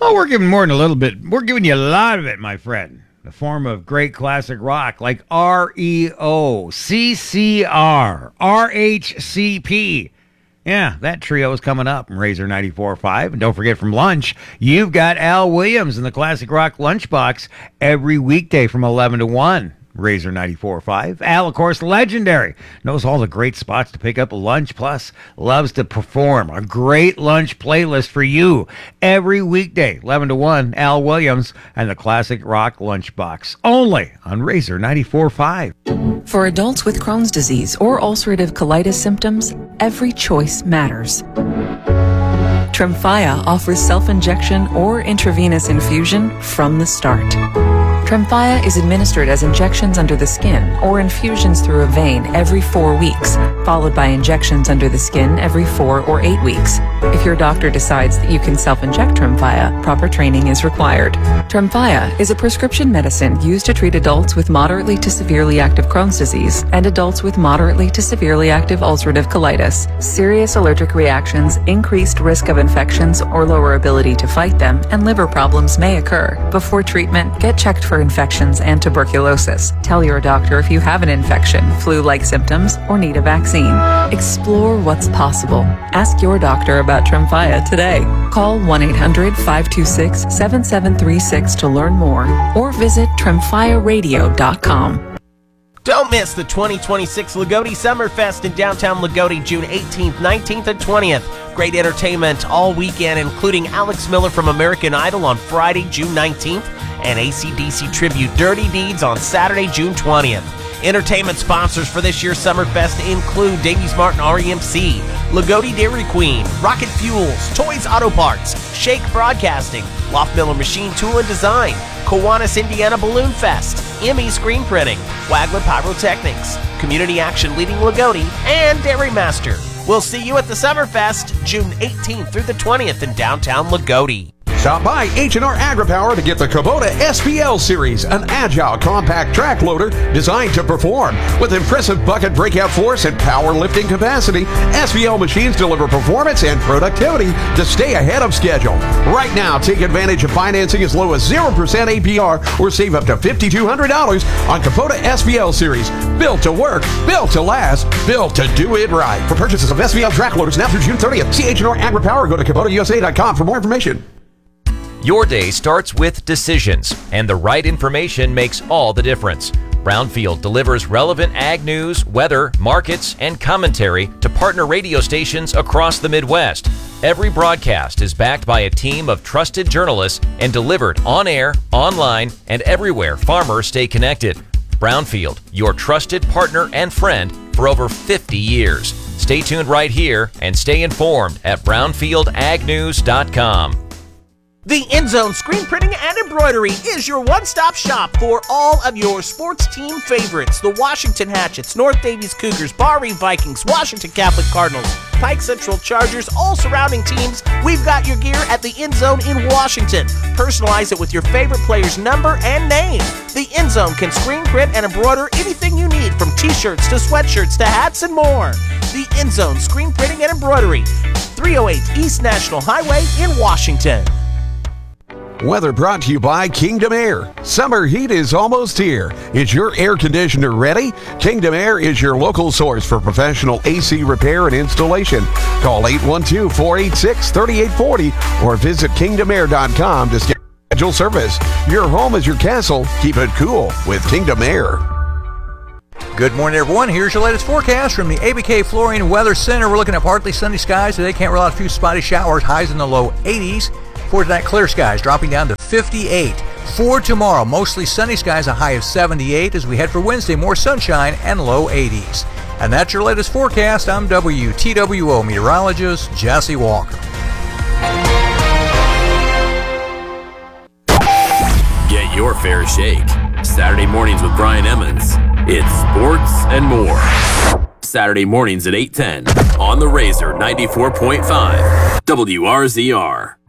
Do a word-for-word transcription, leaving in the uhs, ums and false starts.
Oh, we're giving more than a little bit. We're giving you a lot of it, my friend. The form of great classic rock like R E O, C C R, R H C P. Yeah, that trio is coming up from Razor ninety-four point five. And don't forget, from lunch, you've got Al Williams in the Classic Rock Lunchbox every weekday from eleven to one. Razor ninety-four point five. Al, of course, legendary. Knows all the great spots to pick up a lunch, plus loves to perform. A great lunch playlist for you every weekday, eleven to one. Al Williams and the Classic Rock Lunchbox. Only on Razor ninety-four point five. For adults with Crohn's disease or ulcerative colitis symptoms, every choice matters. Tremfya offers self-injection or intravenous infusion from the start. Tremfya is administered as injections under the skin or infusions through a vein every four weeks, followed by injections under the skin every four or eight weeks. If your doctor decides that you can self-inject Tremfya, proper training is required. Tremfya is a prescription medicine used to treat adults with moderately to severely active Crohn's disease and adults with moderately to severely active ulcerative colitis. Serious allergic reactions, increased risk of infections or lower ability to fight them, and liver problems may occur. Before treatment, get checked for infections and tuberculosis. Tell your doctor if you have an infection, flu-like symptoms, or need a vaccine. Explore what's possible. Ask your doctor about Tremfya today. Call one eight hundred, five two six, seven seven three six to learn more, or visit tremfya radio dot com. Don't miss the twenty twenty-six Lagodi Summerfest in downtown Lagodi, June eighteenth, nineteenth, and twentieth. Great entertainment all weekend, including Alex Miller from American Idol on Friday, June nineteenth, and A C D C tribute Dirty Deeds on Saturday, June twentieth. Entertainment sponsors for this year's Summerfest include Davies Martin R E M C, Lagodi Dairy Queen, Rocket Fuels, Toys Auto Parts, Shake Broadcasting, Loft Miller Machine Tool and Design, Kiwanis Indiana Balloon Fest, M E Screen Printing, Wagler Pyrotechnics, Community Action Leading Lagodi, and Dairy Master. We'll see you at the Summerfest, June eighteenth through the twentieth in downtown Lagodi. Stop by H and R AgriPower to get the Kubota S P L Series, an agile compact track loader designed to perform. With impressive bucket breakout force and power lifting capacity, S P L machines deliver performance and productivity to stay ahead of schedule. Right now, take advantage of financing as low as zero percent A P R or save up to five thousand two hundred dollars on Kubota S P L Series. Built to work, built to last, built to do it right. For purchases of S P L track loaders now through June thirtieth, see H and R AgriPower or go to Kubota U S A dot com for more information. Your day starts with decisions, and the right information makes all the difference. Brownfield delivers relevant ag news, weather, markets, and commentary to partner radio stations across the Midwest. Every broadcast is backed by a team of trusted journalists and delivered on air, online, and everywhere farmers stay connected. Brownfield, your trusted partner and friend for over fifty years. Stay tuned right here and stay informed at brownfield ag news dot com. The End Zone Screen Printing and Embroidery is your one-stop shop for all of your sports team favorites. The Washington Hatchets, North Davies Cougars, Barre Vikings, Washington Catholic Cardinals, Pike Central Chargers, all surrounding teams. We've got your gear at the End Zone in Washington. Personalize it with your favorite player's number and name. The End Zone can screen print and embroider anything you need, from t-shirts to sweatshirts to hats and more. The End Zone Screen Printing and Embroidery, three oh eight East National Highway in Washington. Weather brought to you by Kingdom Air. Summer heat is almost here. Is your air conditioner ready? Kingdom Air is your local source for professional A C repair and installation. Call eight one two, four eight six, three eight four zero or visit kingdom air dot com to schedule service. Your home is your castle. Keep it cool with Kingdom Air. Good morning, everyone. Here's your latest forecast from the A B K Flooring Weather Center. We're looking at partly sunny skies today. Can't rule out a few spotty showers. Highs in the low eighties. For tonight, clear skies dropping down to fifty-eight. For tomorrow, mostly sunny skies, a high of seventy-eight. As we head for Wednesday, more sunshine and low eighties. And that's your latest forecast. I'm W T W O meteorologist Jesse Walker. Get your fair shake. Saturday mornings with Brian Emmons. It's sports and more. Saturday mornings at eight ten on the Razor ninety-four point five W R Z R.